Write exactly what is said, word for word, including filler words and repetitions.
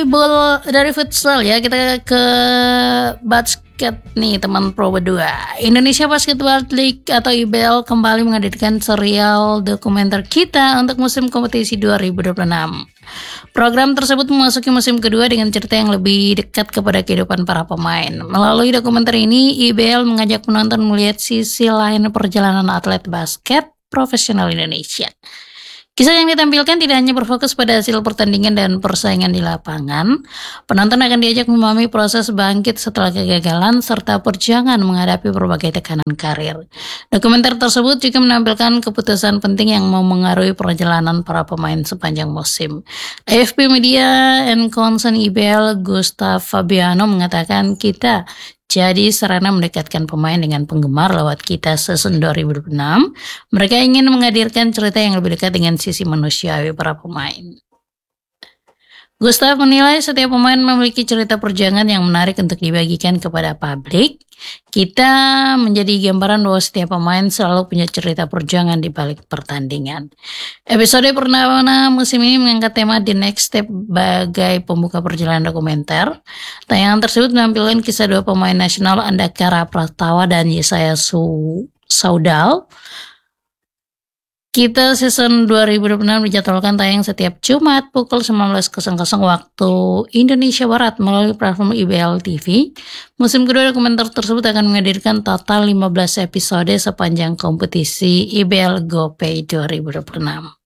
bol dari futsal ya, kita ke basket nih teman Pro berdua. Indonesia Basketball League atau I B L kembali menghadirkan serial dokumenter kita untuk musim kompetisi dua ribu dua puluh enam. Program tersebut memasuki musim kedua dengan cerita yang lebih dekat kepada kehidupan para pemain. Melalui dokumenter ini, I B L mengajak penonton melihat sisi lain perjalanan atlet basket profesional Indonesia. Kisah yang ditampilkan tidak hanya berfokus pada hasil pertandingan dan persaingan di lapangan, penonton akan diajak memahami proses bangkit setelah kegagalan serta perjuangan menghadapi berbagai tekanan karir. Dokumenter tersebut juga menampilkan keputusan penting yang memengaruhi perjalanan para pemain sepanjang musim. A F P Media and Concern I B L Gustav Fabiano mengatakan kita jadi sarana mendekatkan pemain dengan penggemar lewat kita season dua ribu dua puluh enam. Mereka ingin menghadirkan cerita yang lebih dekat dengan sisi manusiawi para pemain. Gustav menilai setiap pemain memiliki cerita perjuangan yang menarik untuk dibagikan kepada publik. Kita menjadi gambaran bahwa setiap pemain selalu punya cerita perjuangan di balik pertandingan. Episode perdana musim ini mengangkat tema The Next Step sebagai pembuka perjalanan dokumenter. Tayangan tersebut menampilkan kisah dua pemain nasional Andakara Pratawa dan Yesaya Saudal. Kita season dua ribu dua puluh enam dijadwalkan tayang setiap Jumat pukul sembilan belas waktu Indonesia Barat melalui platform I B L T V. Musim kedua dokumenter tersebut akan menghadirkan total lima belas episode sepanjang kompetisi I B L GoPay dua ribu dua puluh enam.